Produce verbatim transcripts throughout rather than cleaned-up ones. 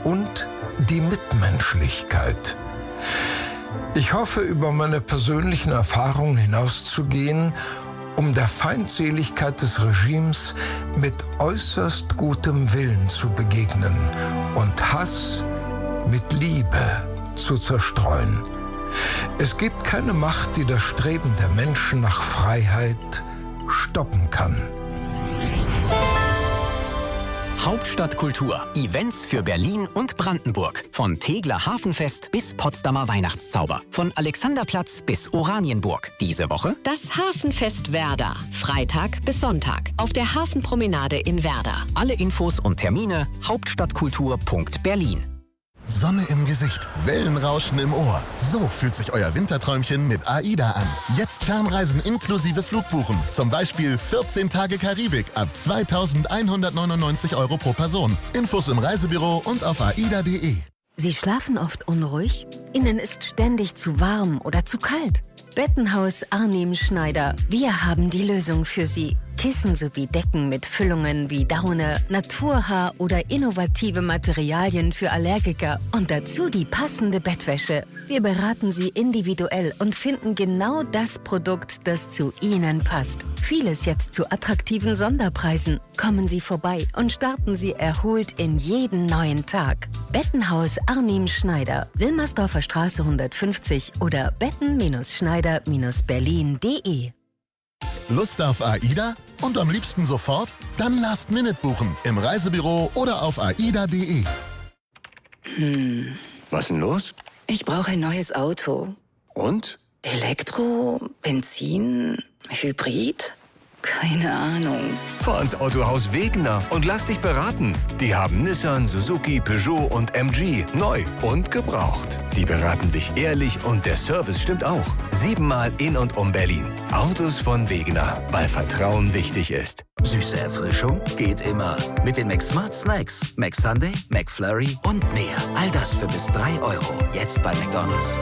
und die Mitmenschlichkeit. Ich hoffe, über meine persönlichen Erfahrungen hinauszugehen, um der Feindseligkeit des Regimes mit äußerst gutem Willen zu begegnen und Hass mit Liebe zu zerstreuen. Es gibt keine Macht, die das Streben der Menschen nach Freiheit stoppen kann. Hauptstadtkultur. Events für Berlin und Brandenburg. Von Tegeler Hafenfest bis Potsdamer Weihnachtszauber. Von Alexanderplatz bis Oranienburg. Diese Woche das Hafenfest Werder. Freitag bis Sonntag. Auf der Hafenpromenade in Werder. Alle Infos und Termine hauptstadtkultur punkt berlin. Sonne im Gesicht, Wellenrauschen im Ohr. So fühlt sich euer Winterträumchen mit AIDA an. Jetzt Fernreisen inklusive Flugbuchen. Zum Beispiel vierzehn Tage Karibik ab zweitausendeinhundertneunundneunzig Euro pro Person. Infos im Reisebüro und auf aida punkt de. Sie schlafen oft unruhig? Ihnen ist ständig zu warm oder zu kalt? Bettenhaus Arnim Schneider. Wir haben die Lösung für Sie. Kissen sowie Decken mit Füllungen wie Daune, Naturhaar oder innovative Materialien für Allergiker und dazu die passende Bettwäsche. Wir beraten Sie individuell und finden genau das Produkt, das zu Ihnen passt. Vieles jetzt zu attraktiven Sonderpreisen. Kommen Sie vorbei und starten Sie erholt in jeden neuen Tag. Bettenhaus Arnim Schneider, Wilmersdorfer Straße hundertfünfzig oder betten Schneider Berlin punkt de. Lust auf AIDA? Und am liebsten sofort? Dann Last-Minute buchen im Reisebüro oder auf aida punkt de. Hm. Was denn los? Ich brauche ein neues Auto. Und? Elektro, Benzin, Hybrid? Keine Ahnung. Fahr ins Autohaus Wegener und lass dich beraten. Die haben Nissan, Suzuki, Peugeot und M G. Neu und gebraucht. Die beraten dich ehrlich und der Service stimmt auch. Siebenmal in und um Berlin. Autos von Wegener, weil Vertrauen wichtig ist. Süße Erfrischung geht immer. Mit den McSmart Snacks. McSunday, McFlurry und mehr. All das für bis drei Euro. Jetzt bei McDonald's.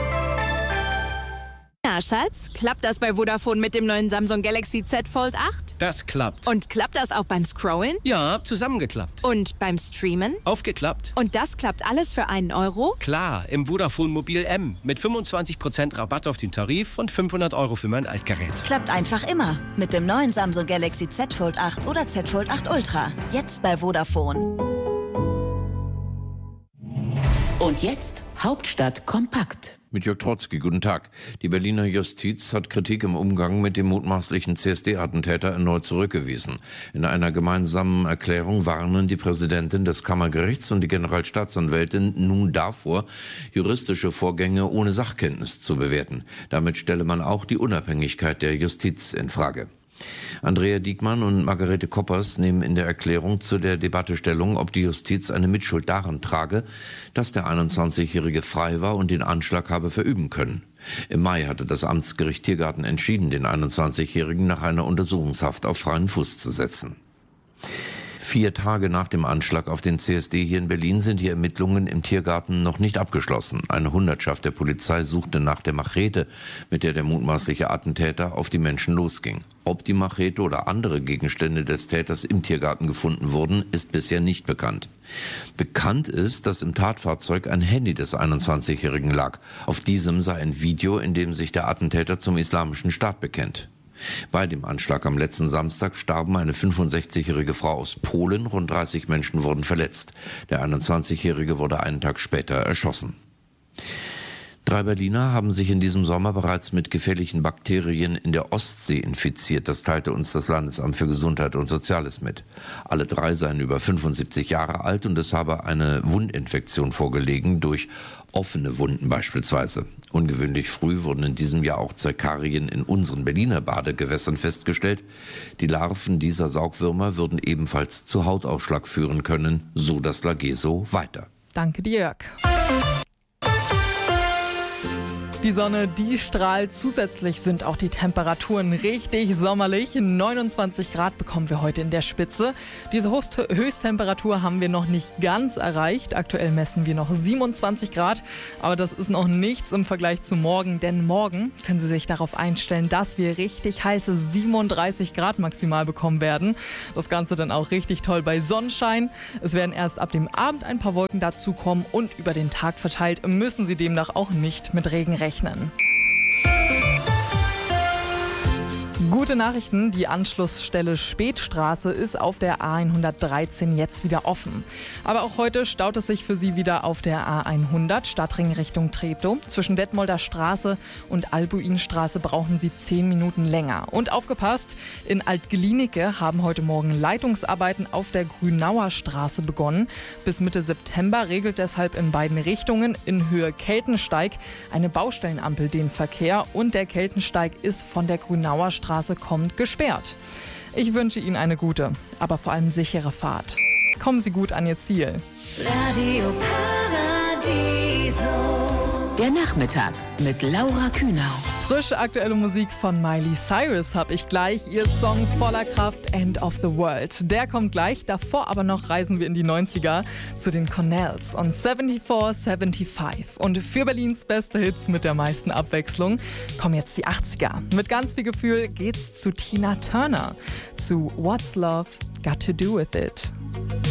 Na, Schatz, klappt das bei Vodafone mit dem neuen Samsung Galaxy Z Fold acht? Das klappt. Und klappt das auch beim Scrollen? Ja, zusammengeklappt. Und beim Streamen? Aufgeklappt. Und das klappt alles für einen Euro? Klar, im Vodafone Mobil M. Mit fünfundzwanzig Prozent Rabatt auf den Tarif und fünfhundert Euro für mein Altgerät. Klappt einfach immer. Mit dem neuen Samsung Galaxy Z Fold acht oder Z Fold acht Ultra. Jetzt bei Vodafone. Und jetzt Hauptstadt kompakt. Mit Jörg Trotzki, guten Tag. Die Berliner Justiz hat Kritik im Umgang mit dem mutmaßlichen C S D-Attentäter erneut zurückgewiesen. In einer gemeinsamen Erklärung warnen die Präsidentin des Kammergerichts und die Generalstaatsanwältin nun davor, juristische Vorgänge ohne Sachkenntnis zu bewerten. Damit stelle man auch die Unabhängigkeit der Justiz in Frage. Andrea Diekmann und Margarete Koppers nehmen in der Erklärung zu der Debatte Stellung, ob die Justiz eine Mitschuld daran trage, dass der einundzwanzigjährige frei war und den Anschlag habe verüben können. Im Mai hatte das Amtsgericht Tiergarten entschieden, den einundzwanzigjährigen nach einer Untersuchungshaft auf freien Fuß zu setzen. Vier Tage nach dem Anschlag auf den C S D hier in Berlin sind die Ermittlungen im Tiergarten noch nicht abgeschlossen. Eine Hundertschaft der Polizei suchte nach der Machete, mit der der mutmaßliche Attentäter auf die Menschen losging. Ob die Machete oder andere Gegenstände des Täters im Tiergarten gefunden wurden, ist bisher nicht bekannt. Bekannt ist, dass im Tatfahrzeug ein Handy des einundzwanzigjährigen lag. Auf diesem sei ein Video, in dem sich der Attentäter zum Islamischen Staat bekennt. Bei dem Anschlag am letzten Samstag starben eine fünfundsechzigjährige Frau aus Polen, rund dreißig Menschen wurden verletzt. Der einundzwanzigjährige wurde einen Tag später erschossen. Drei Berliner haben sich in diesem Sommer bereits mit gefährlichen Bakterien in der Ostsee infiziert. Das teilte uns das Landesamt für Gesundheit und Soziales mit. Alle drei seien über fünfundsiebzig Jahre alt und es habe eine Wundinfektion vorgelegen, durch offene Wunden beispielsweise. Ungewöhnlich früh wurden in diesem Jahr auch Zerkarien in unseren Berliner Badegewässern festgestellt. Die Larven dieser Saugwürmer würden ebenfalls zu Hautausschlag führen können, so das Lageso weiter. Danke dir, Jörg. Die Sonne, die strahlt. Zusätzlich sind auch die Temperaturen richtig sommerlich. neunundzwanzig Grad bekommen wir heute in der Spitze. Diese Höchst- Höchsttemperatur haben wir noch nicht ganz erreicht. Aktuell messen wir noch siebenundzwanzig Grad. Aber das ist noch nichts im Vergleich zu morgen. Denn morgen können Sie sich darauf einstellen, dass wir richtig heiße siebenunddreißig Grad maximal bekommen werden. Das Ganze dann auch richtig toll bei Sonnenschein. Es werden erst ab dem Abend ein paar Wolken dazukommen und über den Tag verteilt müssen Sie demnach auch nicht mit Regen rechnen. Gute Nachrichten, die Anschlussstelle Spätstraße ist auf der A hundertdreizehn jetzt wieder offen. Aber auch heute staut es sich für Sie wieder auf der A hundert, Stadtring Richtung Treptow. Zwischen Detmolder Straße und Albuinstraße brauchen Sie zehn Minuten länger. Und aufgepasst, in Altglienicke haben heute Morgen Leitungsarbeiten auf der Grünauer Straße begonnen. Bis Mitte September regelt deshalb in beiden Richtungen in Höhe Keltensteig eine Baustellenampel den Verkehr und der Keltensteig ist von der Grünauer Straße kommt gesperrt. Ich wünsche Ihnen eine gute, aber vor allem sichere Fahrt. Kommen Sie gut an Ihr Ziel. Radio Paradiso. Der Nachmittag mit Laura Kühnau. Frische aktuelle Musik von Miley Cyrus habe ich gleich. Ihr Song voller Kraft, End of the World. Der kommt gleich. Davor aber noch reisen wir in die neunziger zu den Cornells und vierundsiebzig fünfundsiebzig. Und für Berlins beste Hits mit der meisten Abwechslung kommen jetzt die achtziger. Mit ganz viel Gefühl geht's zu Tina Turner, zu What's Love Got to Do With It.